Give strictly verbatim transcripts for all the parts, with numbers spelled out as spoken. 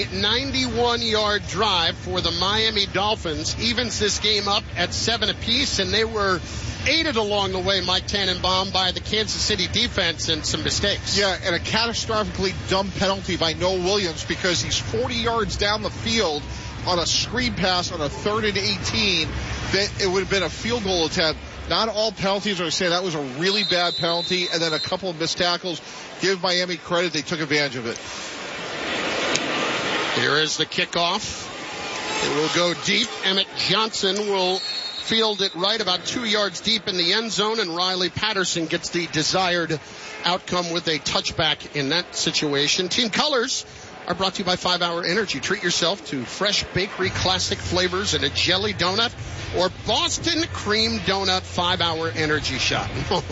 ninety-one yard drive for the Miami Dolphins evens this game up at seven apiece, and they were aided along the way, Mike Tannenbaum, by the Kansas City defense and some mistakes. Yeah, and a catastrophically dumb penalty by Noah Williams because he's forty yards down the field on a screen pass on a third and eighteen. That it would have been a field goal attempt. Not all penalties are going to say that was a really bad penalty, and then a couple of missed tackles. Give Miami credit, they took advantage of it. Here is the kickoff. It will go deep. Emmett Johnson will field it right about two yards deep in the end zone, and Riley Patterson gets the desired outcome with a touchback in that situation. Team colors are brought to you by five hour Energy. Treat yourself to fresh bakery classic flavors and a jelly donut or Boston cream donut five hour Energy shot.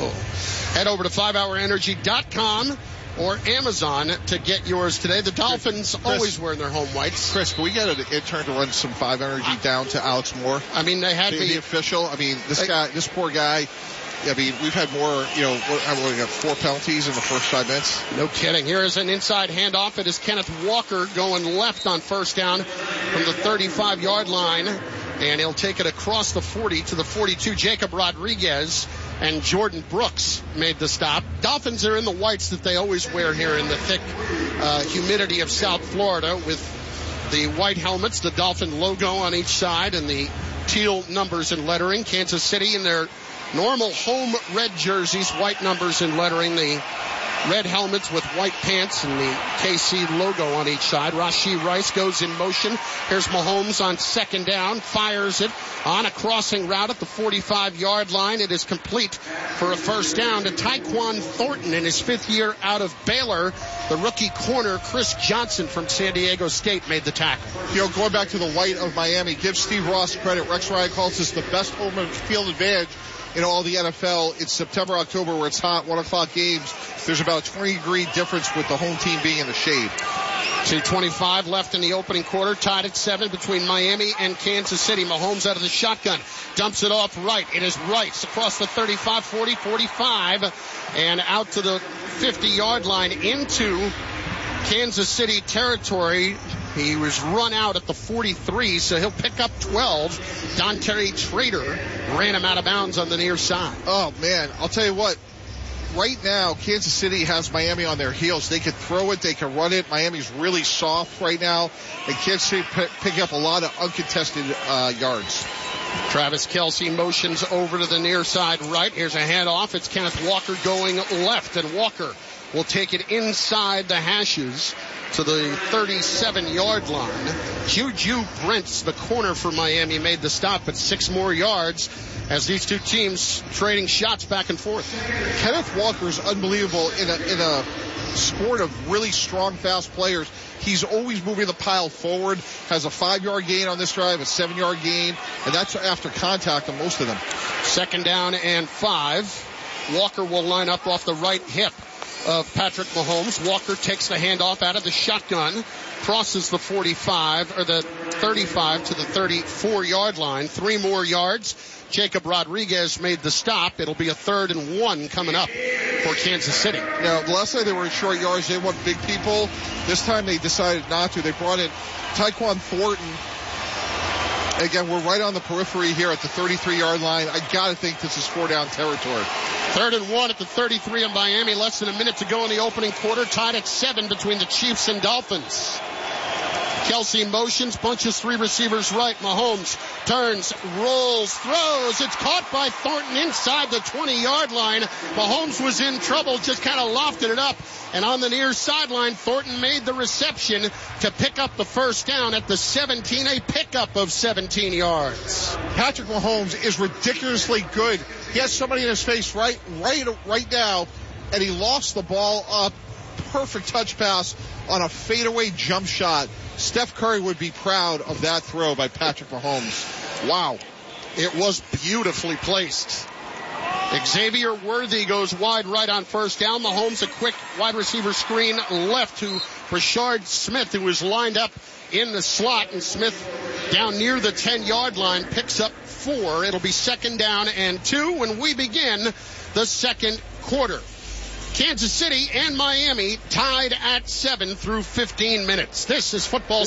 Head over to five hour energy dot com or Amazon to get yours today. The Dolphins Chris, always wearing their home whites. Chris, can we get an intern to run some five energy down to Alex Moore? I mean, they had the, me. The official. I mean, this I, guy, this poor guy. I mean, we've had more, you know, we got four penalties in the first five minutes. No kidding. Here is an inside handoff. It is Kenneth Walker going left on first down from the thirty-five yard line. And he'll take it across the forty to the forty-two. Jacob Rodriguez and Jordan Brooks made the stop. Dolphins are in the whites that they always wear here in the thick uh, humidity of South Florida, with the white helmets, the Dolphin logo on each side, and the teal numbers and lettering. Kansas City in their normal home red jerseys, white numbers and lettering, the red helmets with white pants and the K C logo on each side. Rashee Rice goes in motion. Here's Mahomes on second down, fires it on a crossing route at the forty-five yard line. It is complete for a first down to Tyquan Thornton in his fifth year out of Baylor. The rookie corner, Chris Johnson from San Diego State, made the tackle. You know, going back to the white of Miami, give Steve Ross credit. Rex Ryan calls this the best home field advantage in all the N F L. It's September, October, where it's hot, one o'clock games. There's about a twenty degree difference with the home team being in the shade. two twenty-five left in the opening quarter, tied at seven between Miami and Kansas City. Mahomes out of the shotgun, dumps it off right. It is Rice across the thirty-five, forty, forty-five, and out to the fifty yard line into Kansas City territory. He was run out at the forty-three, so he'll pick up twelve. Dontari Trader ran him out of bounds on the near side. Oh, man, I'll tell you what. Right now, Kansas City has Miami on their heels. They can throw it, they can run it. Miami's really soft right now, and Kansas City p- picking up a lot of uncontested uh, yards. Travis Kelce motions over to the near side right. Here's a handoff. It's Kenneth Walker going left, and Walker will take it inside the hashes to the thirty-seven yard line. Juju Brents, the corner for Miami, made the stop at six more yards as these two teams trading shots back and forth. Kenneth Walker is unbelievable in a, in a sport of really strong, fast players. He's always moving the pile forward, has a five yard gain on this drive, a seven yard gain, and that's after contact on most of them. Second down and five. Walker will line up off the right hip of Patrick Mahomes. Walker takes the handoff out of the shotgun, crosses the forty-five, or the thirty-five to the thirty-four yard line. Three more yards. Jacob Rodriguez made the stop. It'll be a third and one coming up for Kansas City. Now, the last time they were in short yards, they want big people. This time they decided not to. They brought in Tyquan Thornton. Again, we're right on the periphery here at the thirty-three yard line. I got to think this is four down territory. Third and one at the thirty-three of Miami. Less than a minute to go in the opening quarter. Tied at seven between the Chiefs and Dolphins. Kelce motions, bunches three receivers right. Mahomes turns, rolls, throws. It's caught by Thornton inside the twenty yard line. Mahomes was in trouble, just kind of lofted it up. And on the near sideline, Thornton made the reception to pick up the first down at the seventeen, a pickup of seventeen yards. Patrick Mahomes is ridiculously good. He has somebody in his face right, right, right now, and he lost the ball up. Perfect touch pass on a fadeaway jump shot. Steph Curry would be proud of that throw by Patrick Mahomes. Wow. It was beautifully placed. Xavier Worthy goes wide right on first down. Mahomes a quick wide receiver screen left to Rashard Smith, who was lined up in the slot, and Smith down near the ten yard line picks up four. It'll be second down and two when we begin the second quarter. Kansas City and Miami tied at seven through fifteen minutes. This is football.